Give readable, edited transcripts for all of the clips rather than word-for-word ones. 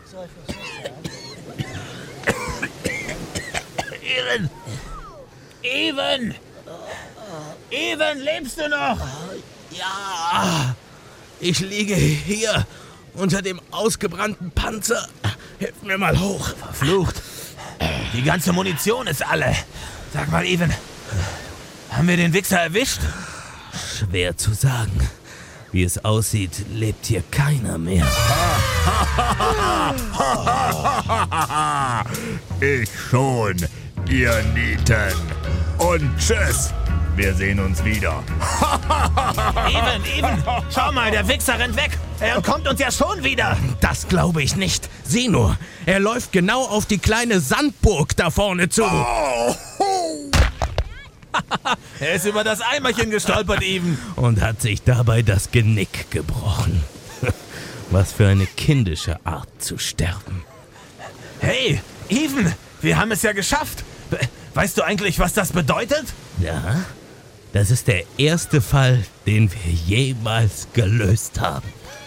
Even! Even, lebst du noch? Ja, ich liege hier unter dem ausgebrannten Panzer. Hilf mir mal hoch. Verflucht. Die ganze Munition ist alle. Sag mal, Even, haben wir den Wichser erwischt? Schwer zu sagen. Wie es aussieht, lebt hier keiner mehr. Ich schon, ihr Nieten. Und tschüss. Wir sehen uns wieder. Even, schau mal, der Wichser rennt weg. Er kommt uns ja schon wieder. Das glaube ich nicht. Sieh nur, er läuft genau auf die kleine Sandburg da vorne zu. Er ist über das Eimerchen gestolpert, Even. Und hat sich dabei das Genick gebrochen. Was für eine kindische Art zu sterben. Hey, Even, wir haben es ja geschafft. Weißt du eigentlich, was das bedeutet? Ja, das ist der erste Fall, den wir jemals gelöst haben.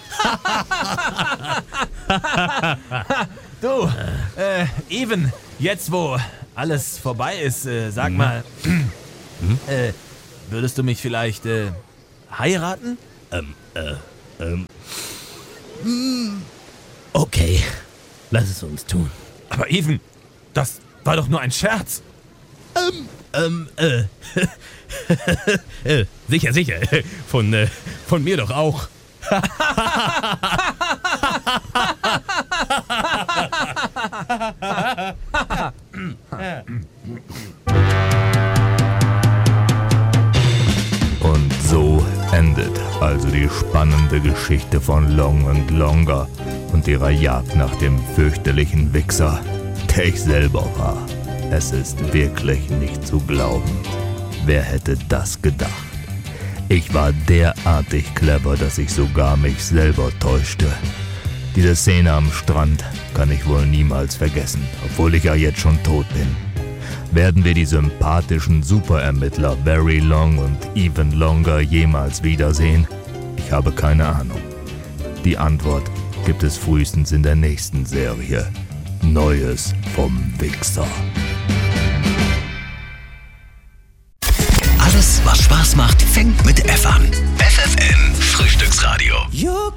Du, Even, jetzt wo alles vorbei ist, sag mal, würdest du mich vielleicht heiraten? Okay, lass es uns tun. Aber Even, das war doch nur ein Scherz. Sicher. Von mir doch auch. Und so endet also die spannende Geschichte von Long und Longer und ihrer Jagd nach dem fürchterlichen Wichser, der ich selber war. Es ist wirklich nicht zu glauben. Wer hätte das gedacht? Ich war derartig clever, dass ich sogar mich selber täuschte. Diese Szene am Strand kann ich wohl niemals vergessen, obwohl ich ja jetzt schon tot bin. Werden wir die sympathischen Superermittler Very Long und Even Longer jemals wiedersehen? Ich habe keine Ahnung. Die Antwort gibt es frühestens in der nächsten Serie. Neues vom Wichser. Alles, was Spaß macht, fängt mit F an. FFN Frühstücksradio.